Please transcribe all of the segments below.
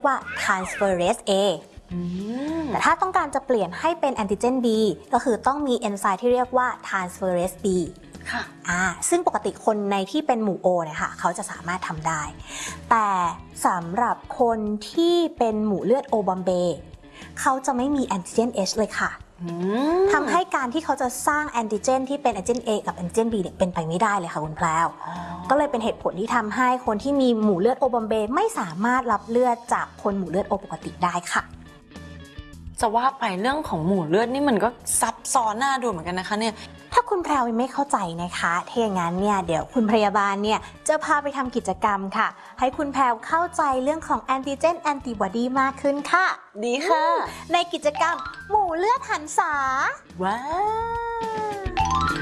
ว่า transferase A แต่ถ้าต้องการจะเปลี่ยนให้เป็นแอนติเจน B ก็คือต้องมีเอนไซม์ที่เรียกว่า transferase B ค่ะซึ่งปกติคนในที่เป็นหมู่ O เนี่ยค่ะเขาจะสามารถทำได้ แต่สำหรับคนที่เป็นหมู่เลือด O บอมเบย์เขาจะไม่มีแอนติเจน H เลยค่ะทำให้การที่เขาจะสร้างแอนติเจนที่เป็นแอนติเจน A กับแอนติเจน B เนี่ยเป็นไปไม่ได้เลยค่ะคุณแพรวก็เลยเป็นเหตุผลที่ทำให้คนที่มีหมู่เลือด O บอมเบย์ไม่สามารถรับเลือดจากคนหมู่เลือด O ปกติได้ค่ะจะว่าไปเรื่องของหมู่เลือดนี่มันก็ซับซ้อนน่าดูเหมือนกันนะคะเนี่ยถ้าคุณแพรวไม่เข้าใจนะคะถ้าอย่างนั้นเนี่ยเดี๋ยวคุณพยาบาลเนี่ยจะพาไปทำกิจกรรมค่ะให้คุณแพรวเข้าใจเรื่องของแอนติเจนแอนติบอดีมากขึ้นค่ะดีค่ะในกิจกรรมหมู่เลือดหันษาว้าว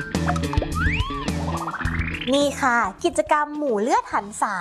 นี่ค่ะกิจกรรมหมู่เลือดหันษา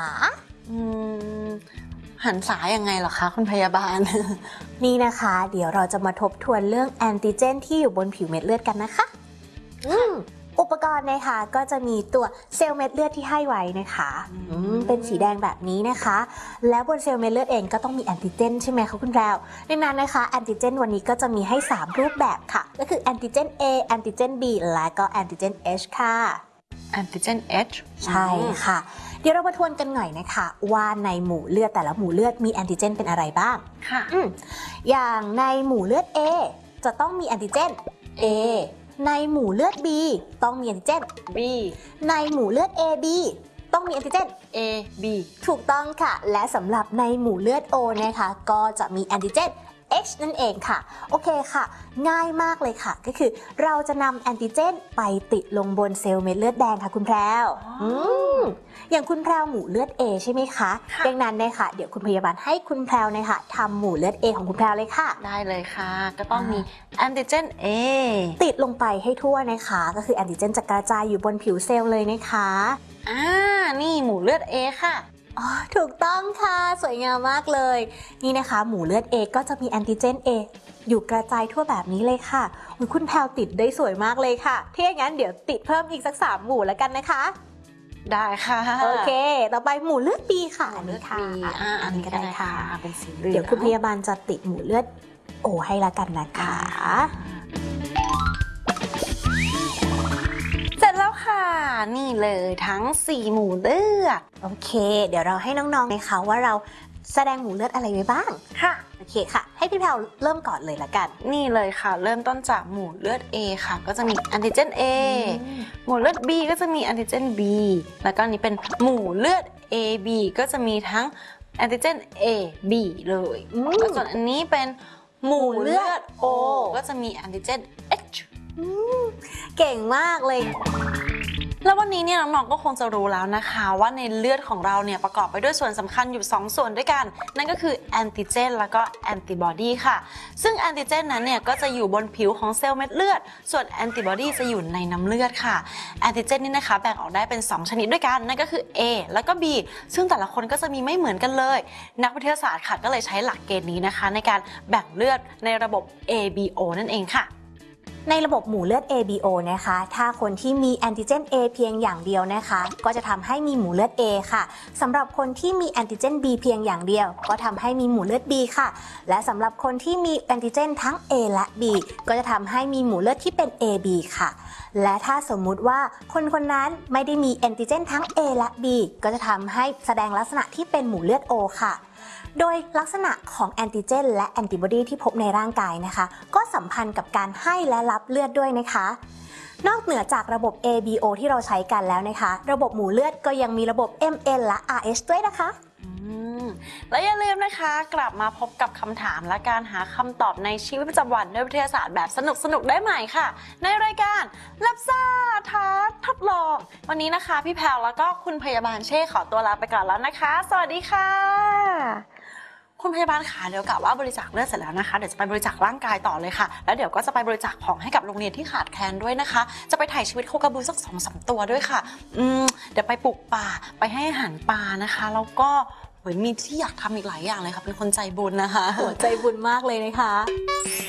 หันษายังไงเหรอคะคุณพยาบาลนี่นะคะเดี๋ยวเราจะมาทบทวนเรื่องแอนติเจนที่อยู่บนผิวเม็ดเลือดกันนะคะอุปกรณ์นะคะก็จะมีตัวเซลล์เม็ดเลือดที่ให้ไว้นะคะเป็นสีแดงแบบนี้นะคะแล้วบนเซลล์เม็ดเลือดเองก็ต้องมีแอนติเจนใช่ไหมคะคุณแพรวดังนั้นนะคะแอนติเจนวันนี้ก็จะมีให้3รูปแบบค่ะก็คือแอนติเจน A แอนติเจน B และก็แอนติเจน H ค่ะแอนติเจน H ใช่ค่ะเดี๋ยวเรามาทวนกันหน่อยนะคะว่าในหมู่เลือดแต่ละหมู่เลือดมีแอนติเจนเป็นอะไรบ้างค่ะอย่างในหมู่เลือด A จะต้องมีแอนติเจน A ในหมู่เลือด B ต้องมีแอนติเจน B ในหมู่เลือด AB ต้องมีแอนติเจน A B ถูกต้องค่ะและสำหรับในหมู่เลือด O นะคะก็จะมีแอนติเจนH นั่นเองค่ะโอเคค่ะง่ายมากเลยค่ะก็คือเราจะนำแอนติเจนไปติดลงบนเซลล์เม็ดเลือดแดงค่ะคุณแพรวอย่างคุณแพรวหมู่เลือด A ใช่ไหมคะดังนั้นนะคะเดี๋ยวคุณพยาบาลให้คุณแพรวนะคะทำหมู่เลือด A ของคุณแพรวเลยค่ะได้เลยค่ะก็ต้องมีแอนติเจน A ติดลงไปให้ทั่วนะคะก็คือแอนติเจนจะกระจายอยู่บนผิวเซลล์เลยนะคะนี่หมู่เลือด A ค่ะถูกต้องค่ะสวยงามมากเลยนี่นะคะหมู่เลือด A ก็จะมีแอนติเจน A อยู่กระจายทั่วแบบนี้เลยค่ะคุณแพรวติดได้สวยมากเลยค่ะถ้าอย่างนั้นเดี๋ยวติดเพิ่มอีกสัก3หมู่แล้วกันนะคะได้ค่ะโอเคต่อไปหมู่เลือด B ค่ะอันนี้ค่ะอันนี้ก็ได้ค่ะเป็นสีเหลืองเดี๋ยวคุณพยาบาลจะติดหมู่เลือด O ให้ละกันนะคะเสร็จแล้วค่ะนี่เลยทั้ง4หมู่เลือดโอเคเดี๋ยวเราให้น้องๆนะคะว่าเราแสดงหมู่เลือดอะไรไว้บ้างค่ะโอเคค่ะให้พี่แพรวเริ่มก่อนเลยละกันนี่เลยค่ะเริ่มต้นจากหมู่เลือด A ค่ะก็จะมีแอนติเจน A หมู่เลือด B ก็จะมีแอนติเจน B แล้วก็นี้เป็นหมู่เลือด AB ก็จะมีทั้งแอนติเจน A B เลยแล้วส่วนอันนี้เป็นหมู่เลือด O ก็จะมีแอนติเจน H เก่งมากเลยแล้ววันนี้เนี่ยน้องๆก็คงจะรู้แล้วนะคะว่าในเลือดของเราเนี่ยประกอบไปด้วยส่วนสำคัญอยู่2ส่วนด้วยกันนั่นก็คือแอนติเจนแล้วก็แอนติบอดีค่ะซึ่งแอนติเจนนั้นเนี่ยก็จะอยู่บนผิวของเซลล์เม็ดเลือดส่วนแอนติบอดีจะอยู่ในน้ำเลือดค่ะแอนติเจนนี่นะคะแบ่งออกได้เป็น2ชนิดด้วยกันนั่นก็คือ A แล้วก็ B ซึ่งแต่ละคนก็จะมีไม่เหมือนกันเลยนักวิทยาศาสตร์ค่ะก็เลยใช้หลักเกณฑ์นี้นะคะในการแบ่งเลือดในระบบ ABO นั่นเองค่ะในระบบหมู่เลือด ABO นะคะถ้าคนที่มีแอนติเจน A เพียงอย่างเดียวนะคะก็จะทำให้มีหมู่เลือด A ค่ะสำหรับคนที่มีแอนติเจน B เพียงอย่างเดียวก็ทำให้มีหมู่เลือด B ค่ะและสำหรับคนที่มีแอนติเจนทั้ง A และ B ก็จะทำให้มีหมู่เลือดที่เป็น AB ค่ะและถ้าสมมุติว่าคนคนนั้นไม่ได้มีแอนติเจนทั้ง A และ B ก็จะทำให้แสดงลักษณะที่เป็นหมู่เลือด O ค่ะโดยลักษณะของแอนติเจนและแอนติบอดีที่พบในร่างกายนะคะก็สัมพันธ์กับการให้และรับเลือดด้วยนะคะนอกเหนือจากระบบ ABO ที่เราใช้กันแล้วนะคะระบบหมู่เลือดก็ยังมีระบบ MN และ RH ด้วยนะคะและอย่าลืมนะคะกลับมาพบกับคำถามและการหาคำตอบในชีวิตประจำวันด้วยวิทยาศาสตร์แบบสนุกได้ใหม่ค่ะในรายการลับซ่าท้าทดลองวันนี้นะคะพี่แพรวแล้วก็คุณพยาบาลเช่ขอตัวลาไปก่อนแล้วนะคะสวัสดีค่ะคุณพยาบาลค่ะเดี๋ยวกะว่าบริจาคเลือดเสร็จแล้วนะคะเดี๋ยวจะไปบริจาคร่างกายต่อเลยค่ะแล้วเดี๋ยวก็จะไปบริจาคของให้กับโรงเรียนที่ขาดแคลนด้วยนะคะจะไปถ่ายชีวิตโคกระบือสัก2-3 ตัวด้วยค่ะเดี๋ยวไปปลูกป่าไปให้อาหารปลานะคะแล้วก็มีที่อยากทำอีกหลายอย่างเลยค่ะเป็นคนใจบุญนะคะใจบุญมากเลยนะคะ